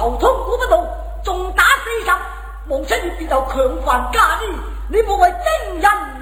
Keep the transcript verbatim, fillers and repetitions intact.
头痛过不动，重打身上，望出你变到强犯家里，你莫为真人。